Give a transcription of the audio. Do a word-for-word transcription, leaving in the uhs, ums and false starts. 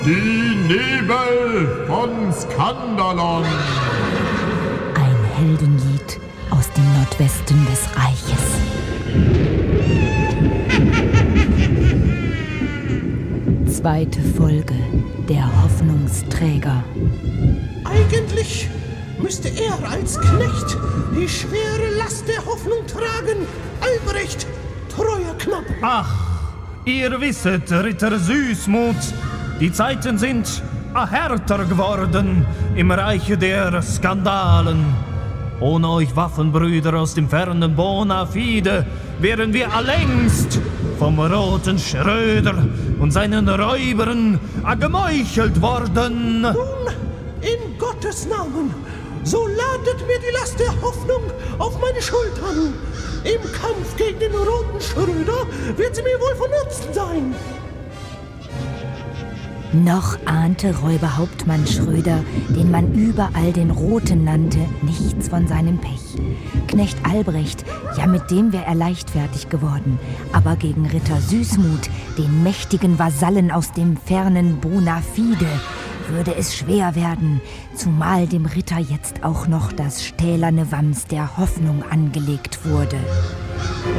Die Nebel von Skandalon. Ein Heldenlied aus dem Nordwesten des Reiches. Zweite Folge, der Hoffnungsträger. Eigentlich müsste er als Knecht die schwere Last der Hoffnung tragen. Albrecht, treuer Knappe. Ach, ihr wisset, Ritter Süßmut, die Zeiten sind härter geworden im Reiche der Skandalen. Ohne euch Waffenbrüder aus dem fernen Bonafide wären wir allängst vom roten Schröder und seinen Räubern gemeuchelt worden. Nun, in Gottes Namen, so ladet mir die Last der Hoffnung auf meine Schultern. Im Kampf gegen den roten Schröder wird sie mir wohl von Nutzen sein. Noch ahnte Räuberhauptmann Schröder, den man überall den Roten nannte, nichts von seinem Pech. Knecht Albrecht, ja, mit dem wäre er leichtfertig geworden, aber gegen Ritter Süßmut, den mächtigen Vasallen aus dem fernen Bonafide, würde es schwer werden, zumal dem Ritter jetzt auch noch das stählerne Wams der Hoffnung angelegt wurde.